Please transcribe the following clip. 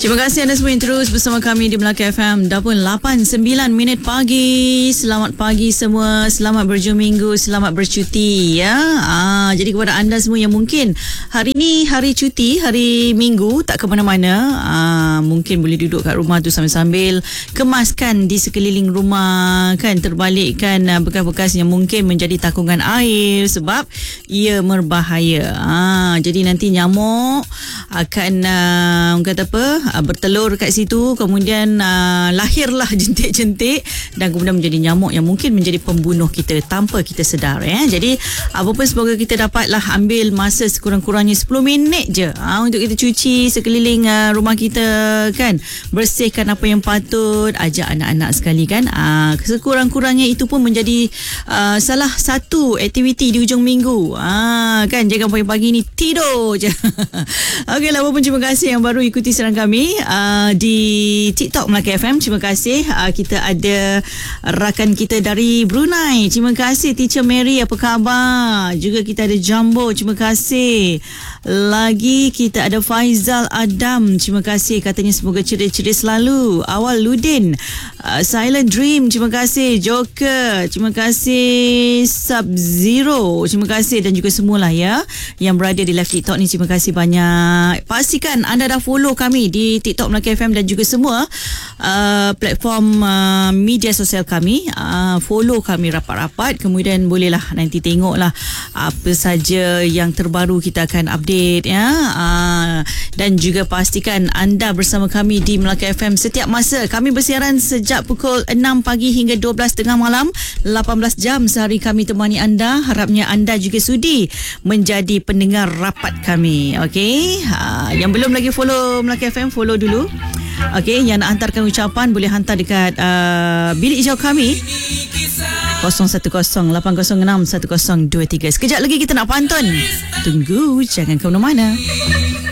Terima kasih anda semua yang terus bersama kami di Melaka FM. Dah pun 8:09 pagi. Selamat pagi semua. Selamat berjumpa minggu. Selamat bercuti ya. Jadi kepada anda semua yang mungkin hari ni hari cuti, hari minggu, tak ke mana-mana, mungkin boleh duduk kat rumah tu sambil-sambil kemaskan di sekeliling rumah kan, terbalikkan bekas-bekas yang mungkin menjadi takungan air sebab ia berbahaya. Jadi nanti nyamuk akan orang kata apa, bertelur kat situ, kemudian lahirlah jentik-jentik dan kemudian menjadi nyamuk yang mungkin menjadi pembunuh kita tanpa kita sedar ya. Jadi apa pun semoga kita dapatlah ambil masa sekurang-kurangnya 10 minit je untuk kita cuci sekeliling rumah kita kan, bersihkan apa yang patut, ajak anak-anak sekali kan. Sekurang-kurangnya itu pun menjadi salah satu aktiviti di hujung minggu kan. Jangan pagi-pagi ni tidur je. Okeylah, apa pun terima kasih yang baru ikuti siaran kami di TikTok Melaka FM. Terima kasih. Kita ada rakan kita dari Brunei. Terima kasih Teacher Mary, apa khabar? Juga kita ada Jumbo, terima kasih. Lagi kita ada Faizal Adam, terima kasih, katanya semoga ceria-ceria selalu. Awal Ludin, Silent Dream, terima kasih. Joker, terima kasih. Sub-Zero, terima kasih, dan juga semualah ya yang berada di live TikTok ni. Terima kasih banyak. Pastikan anda dah follow kami di TikTok Melaka FM dan juga semua platform media sosial kami. Follow kami rapat-rapat, kemudian bolehlah nanti tengoklah apa saja yang terbaru kita akan update ya. Dan juga pastikan anda bersama kami di Melaka FM setiap masa. Kami bersiaran sejak pukul 6 pagi hingga 12 tengah malam, 18 jam sehari kami temani anda. Harapnya anda juga sudi menjadi pendengar rapat kami. Okey, yang belum lagi follow Melaka FM, follow dulu. Okey, yang nak hantarkan ucapan boleh hantar dekat bilik hijau kami 010-806-1023. Sekejap lagi kita nak pantun. Tunggu, jangan ke mana-mana.